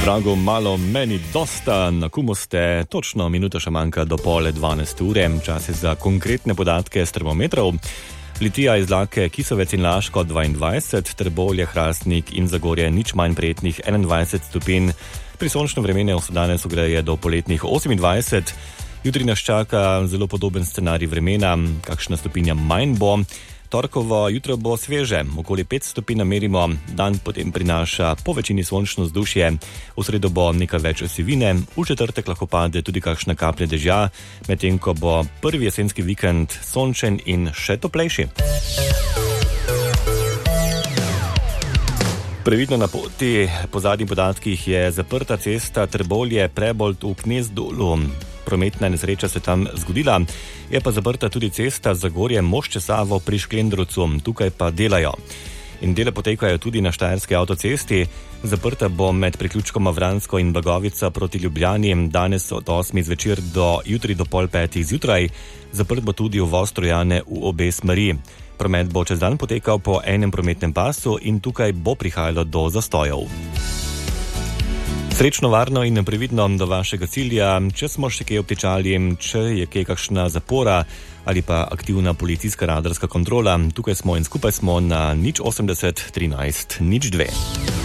Drago malo, meni dosta, na kumu ste, točno minuta še manjka do 11:30, čas je za konkretne podatke s termometrov. Litija, Izlake, Kisovec in Laško 22, Trbovlje, Hrastnik in Zagorje nič manj prijetnih 21 stopinj. Pri sončnem vremenu se danes ogreje do poletnih 28. Jutri nas čaka zelo podoben scenarij vremena, kakšna stopinja manj bo. Torkovo jutro bo sveže, okoli 5 stopinj namerimo, dan potem prinaša po večini sončno vzdušje, v sredo bo nekaj več sivine, v četrtek lahko pade tudi kakšna kaplja dežja, medtem ko bo prvi jesenski vikend sončen in še toplejši. Previdno na poti, po zadnjih podatkih je zaprta cesta Trbovlje-Prebold v Knezdolu. Prometna nesreča se tam zgodila, je pa zaprta tudi cesta Zagorje-Mošče-Savo pri Šklendrovcu, tukaj pa delajo. In dele potekajo tudi na Štajerski avtocesti, zaprta bo med priključkoma Vransko in Blagovica proti Ljubljani, danes od 8 zvečer do jutri do 4:30 zjutraj, zaprt bo tudi uvoz Trojane v obe smeri. Promet bo čez dan potekal po enem prometnem pasu in tukaj bo prihajalo do zastojev. Srečno, varno in previdno do vašega cilja, če smo še kje obtičali, če je kje kakšna zapora ali pa aktivna policijska radarska kontrola, tukaj smo in skupaj smo na 080 13 02.